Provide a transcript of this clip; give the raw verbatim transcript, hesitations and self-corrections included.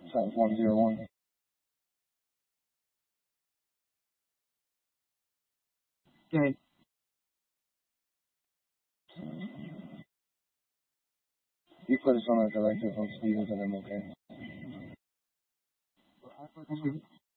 Times one zero one. Okay. You put us on a directive on speakers and I'm okay.